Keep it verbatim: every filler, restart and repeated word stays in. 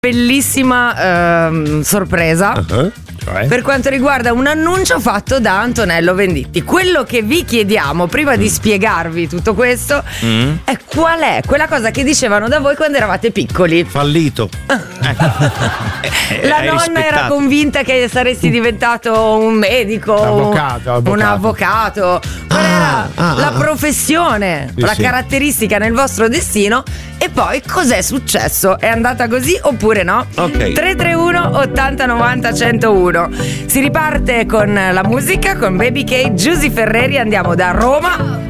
bellissima ehm, sorpresa. Uh-huh. Cioè? Per quanto riguarda un annuncio fatto da Antonello Venditti. Quello che vi chiediamo prima di spiegarvi tutto questo Mm. è qual è quella cosa che dicevano da voi quando eravate piccoli. Fallito. La nonna era convinta che saresti diventato un medico, Avvocato, avvocato. un avvocato. Qual era ah, la ah. professione, Sì, la sì. caratteristica nel vostro destino? E poi cos'è successo? È andata così oppure no? Ok. tre tre uno ottanta novanta centouno. Si riparte con la musica, con Baby K, Giusy Ferreri. Andiamo da Roma